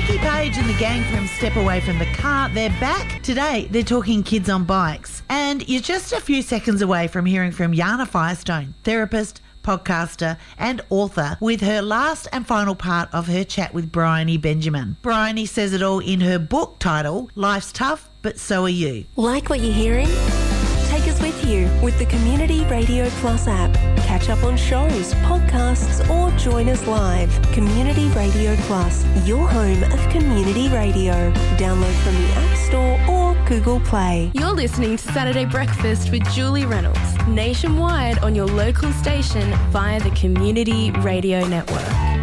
Nikki Page and the gang from Step Away from the Car, they're back. Today, they're talking kids on bikes. And you're just a few seconds away from hearing from Jana Firestone, therapist, podcaster and author, with her last and final part of her chat with Bryony Benjamin. Bryony says it all in her book titled, Life's Tough, But So Are You. Like what you're hearing? Take us with you with the Community Radio Plus app. Catch up on shows, podcasts, or join us live. Community Radio Plus, your home of community radio. Download from the App Store or Google Play. You're listening to Saturday Breakfast with Julie Reynolds, nationwide on your local station via the Community Radio Network.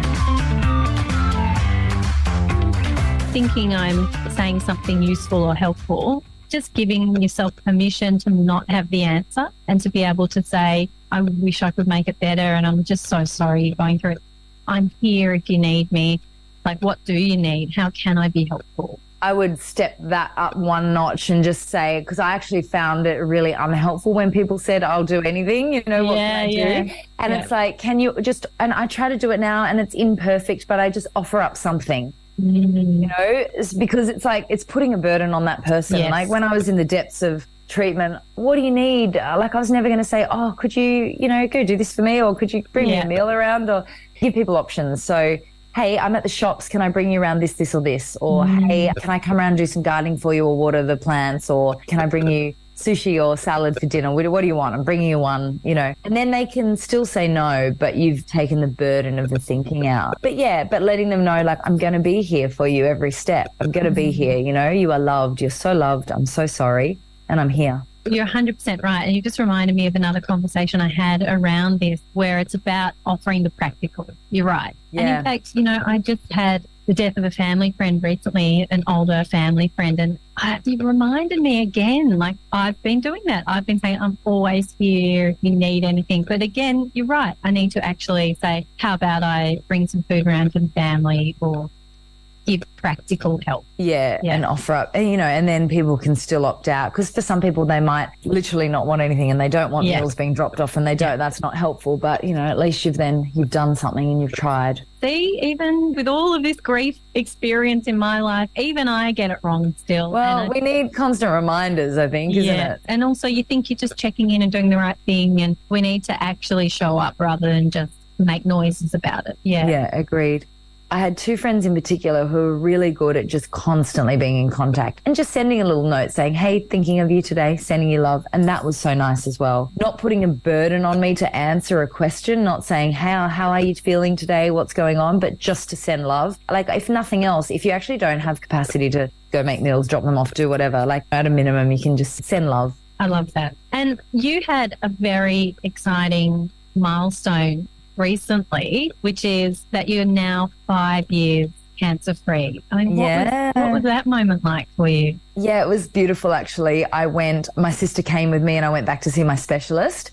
Thinking I'm saying something useful or helpful, just giving yourself permission to not have the answer and to be able to say, I wish I could make it better and I'm just so sorry you're going through it. I'm here if you need me. Like, what do you need? How can I be helpful? I would step that up one notch and just say, because I actually found it really unhelpful when people said, I'll do anything, what can I do? And it's like, can you just, and I try to do it now and it's imperfect, but I just offer up something. It's because it's like it's putting a burden on that person. Yes. Like when I was in the depths of treatment, what do you need? Like I was never going to say, oh, could you, go do this for me, or could you bring me a meal around, or give people options. So, hey, I'm at the shops, can I bring you around this, or this? Or, hey, can I come around and do some gardening for you or water the plants? Or can I bring you sushi or salad for dinner? What do you want? I'm bringing you one, And then they can still say no, but you've taken the burden of the thinking out. But letting them know, like, I'm going to be here for you every step. I'm going to be here, You are loved. You're so loved. I'm so sorry. And I'm here. You're 100% right. And you just reminded me of another conversation I had around this, where it's about offering the practical. You're right. Yeah. And in fact, I just had the death of a family friend recently, an older family friend, and it reminded me again, like, I've been doing that. I've been saying, I'm always here if you need anything. But again, you're right. I need to actually say, how about I bring some food around to the family, or give practical help. Yeah, and offer up, and then people can still opt out, because for some people they might literally not want anything and they don't want meals being dropped off, and they don't. That's not helpful, but at least you've done something and you've tried. See, even with all of this grief experience in my life, even I get it wrong still. Well, we need constant reminders, I think, isn't it? And also you think you're just checking in and doing the right thing, and we need to actually show up rather than just make noises about it. Yeah, agreed. I had two friends in particular who were really good at just constantly being in contact and just sending a little note saying, hey, thinking of you today, sending you love. And that was so nice as well. Not putting a burden on me to answer a question, not saying, how are you feeling today? What's going on? But just to send love. Like, if nothing else, if you actually don't have capacity to go make meals, drop them off, do whatever, like at a minimum, you can just send love. I love that. And you had a very exciting milestone recently, which is that you're now 5 years cancer-free. I mean, what was that moment like for you? Yeah, it was beautiful, actually. My sister came with me and I went back to see my specialist,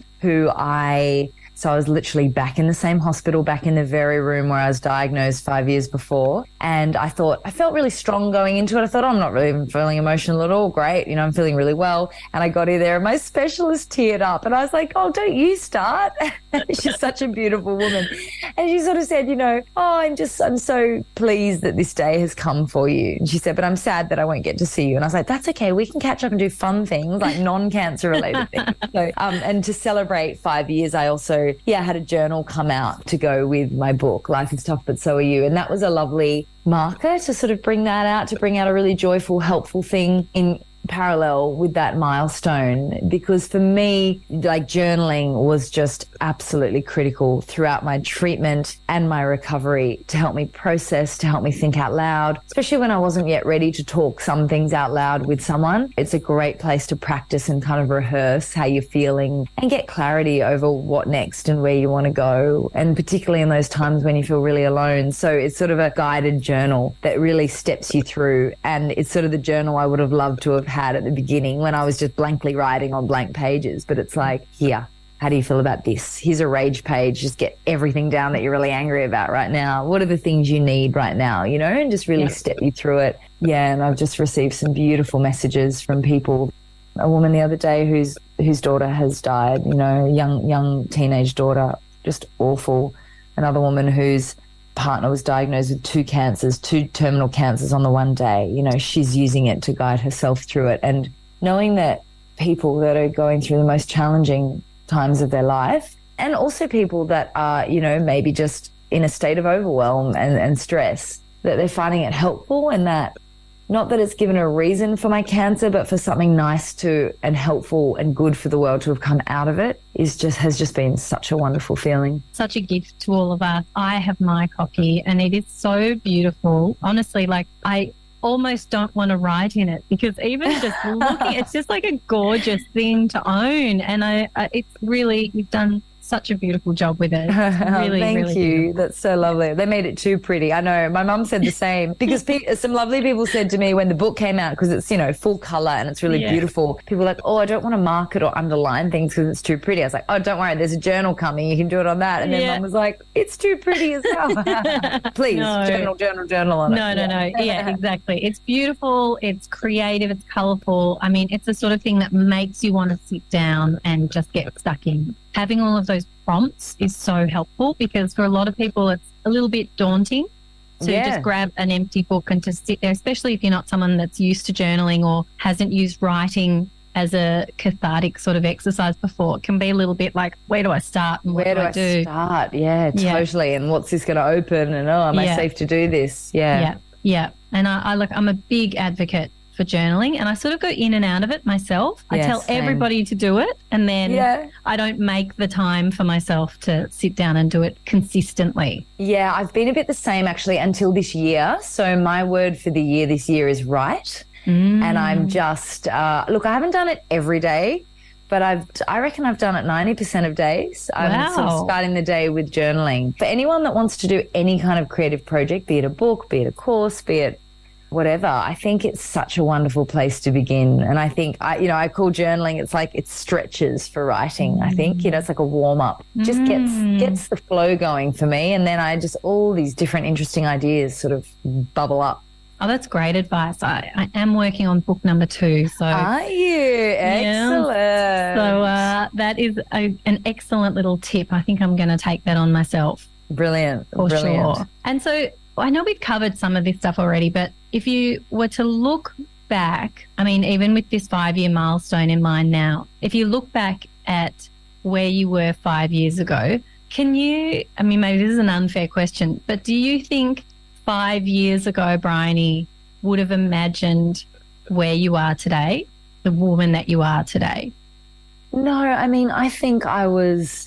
so I was literally back in the same hospital, back in the very room where I was diagnosed 5 years before. And I felt really strong going into it. I thought, I'm not really even feeling emotional at all. Great. I'm feeling really well. And I got in there and my specialist teared up and I was like, oh, don't you start? She's such a beautiful woman. And she sort of said, I'm so pleased that this day has come for you. And she said, but I'm sad that I won't get to see you. And I was like, that's okay. We can catch up and do fun things, like non-cancer related things. So, and to celebrate 5 years, I also had a journal come out to go with my book, Life is Tough, But So Are You. And that was a lovely marker to sort of bring that out, to bring out a really joyful, helpful thing in parallel with that milestone, because for me, like, journaling was just absolutely critical throughout my treatment and my recovery, to help me process, to help me think out loud, especially when I wasn't yet ready to talk some things out loud with someone. It's a great place to practice and kind of rehearse how you're feeling and get clarity over what next and where you want to go, and particularly in those times when you feel really alone. So it's sort of a guided journal that really steps you through, and it's sort of the journal I would have loved to have had at the beginning when I was just blankly writing on blank pages. But it's like, here, how do you feel about this? Here's a rage page. Just get everything down that you're really angry about right now. What are the things you need right now, and just really step you through it. Yeah, and I've just received some beautiful messages from people. A woman the other day whose daughter has died, young teenage daughter, just awful. Another woman whose partner was diagnosed with 2 cancers, 2 terminal cancers on the one day. You know, she's using it to guide herself through it. And knowing that people that are going through the most challenging times of their life, and also people that are, you know, maybe just in a state of overwhelm and stress, that they're finding it helpful, and that not that it's given a reason for my cancer, but for something nice to and helpful and good for the world to have come out of it has just been such a wonderful feeling. Such a gift to all of us. I have my copy and it is so beautiful. Honestly, like I almost don't want to write in it, because even just looking, it's just like a gorgeous thing to own. And it's really, you've done such a beautiful job with it. Really, Thank really you. beautiful. That's so lovely. They made it too pretty. I know. My mum said the same, because some lovely people said to me when the book came out, because it's, you know, full color and it's really beautiful. People were like, oh, I don't want to mark it or underline things because it's too pretty. I was like, oh, don't worry. There's a journal coming. You can do it on that. And then mum was like, it's too pretty as well. Please, journal on it. No. Yeah, exactly. It's beautiful. It's creative. It's colorful. I mean, it's the sort of thing that makes you want to sit down and just get stuck in. Having all of those prompts is so helpful, because for a lot of people it's a little bit daunting to just grab an empty book and to sit there, especially if you're not someone that's used to journaling or hasn't used writing as a cathartic sort of exercise before. It can be a little bit like, where do I start and what do I do? Start? Yeah, totally. And what's this going to open? And am I safe to do this? Yeah. And I'm a big advocate for journaling, and I sort of go in and out of it myself. I tell everybody to do it, and then I don't make the time for myself to sit down and do it consistently. Yeah, I've been a bit the same actually until this year. So my word for the year this year is write. And I'm just, look, I haven't done it every day, but I reckon I've done it 90% of days. I'm sort of starting the day with journaling. For anyone that wants to do any kind of creative project, be it a book, be it a course, be it whatever, I think it's such a wonderful place to begin. And I think, I call journaling, it's like it stretches for writing. I think, it's like a warm up. Just gets the flow going for me. And then all these different interesting ideas sort of bubble up. Oh, that's great advice. I am working on book number 2. So are you? Excellent. Yeah. So that is an excellent little tip. I think I'm going to take that on myself. Brilliant. For sure. And so I know we've covered some of this stuff already, but if you were to look back, I mean, even with this 5-year milestone in mind now, if you look back at where you were 5 years ago, maybe this is an unfair question, but do you think 5 years ago, Bryony would have imagined where you are today, the woman that you are today? No, I mean, I think I was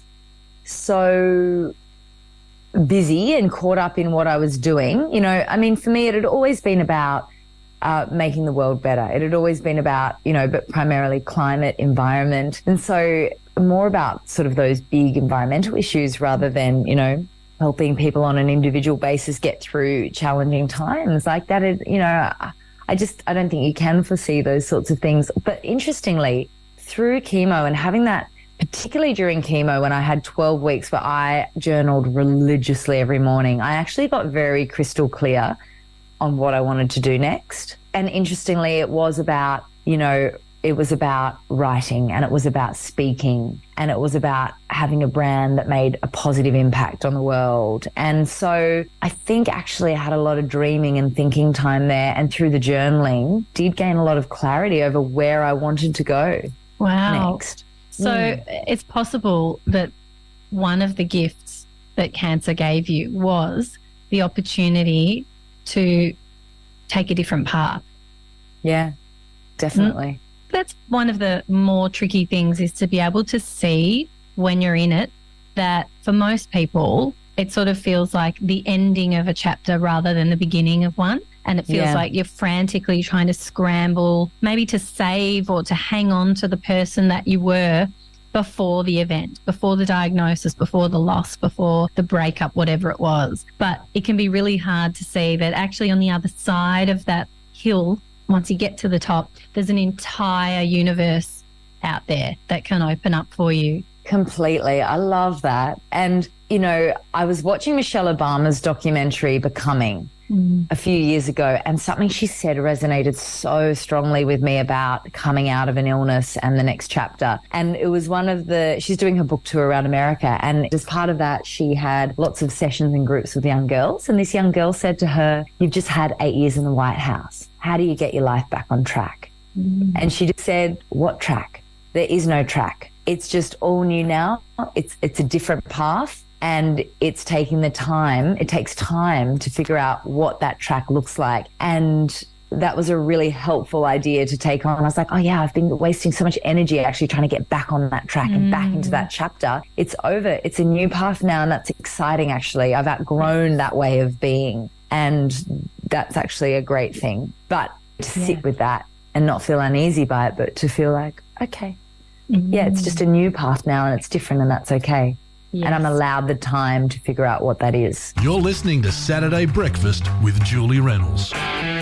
so busy and caught up in what I was doing. For me, it had always been about making the world better. It had always been about, but primarily climate, environment. And so more about sort of those big environmental issues rather than, helping people on an individual basis get through challenging times like that. I don't think you can foresee those sorts of things. But interestingly, through chemo and having that, particularly during chemo when I had 12 weeks where I journaled religiously every morning, I actually got very crystal clear on what I wanted to do next. And interestingly, it was about, writing, and it was about speaking, and it was about having a brand that made a positive impact on the world. And so I think actually I had a lot of dreaming and thinking time there, and through the journaling did gain a lot of clarity over where I wanted to go next. So it's possible that one of the gifts that cancer gave you was the opportunity to take a different path. Yeah, definitely. That's one of the more tricky things, is to be able to see when you're in it that for most people, it sort of feels like the ending of a chapter rather than the beginning of one. And it feels like you're frantically trying to scramble, maybe to save or to hang on to the person that you were before the event, before the diagnosis, before the loss, before the breakup, whatever it was. But it can be really hard to see that actually on the other side of that hill, once you get to the top, there's an entire universe out there that can open up for you. Completely. I love that. And you know, I was watching Michelle Obama's documentary, Becoming, a few years ago, and something she said resonated so strongly with me about coming out of an illness and the next chapter. And it was she's doing her book tour around America, and as part of that, she had lots of sessions and groups with young girls. And this young girl said to her, "You've just had 8 years in the White House. How do you get your life back on track?" And she just said, "What track? There is no track. It's just all new now. It's a different path. And it's taking the time. It takes time to figure out what that track looks like." And that was a really helpful idea to take on. I was like, oh yeah, I've been wasting so much energy actually trying to get back on that track and back into that chapter. It's over. It's a new path now, and that's exciting actually. I've outgrown that way of being, and that's actually a great thing. But to sit with that and not feel uneasy by it, but to feel like, okay, yeah, it's just a new path now and it's different, and that's okay. Yes. And I'm allowed the time to figure out what that is. You're listening to Saturday Breakfast with Julie Reynolds.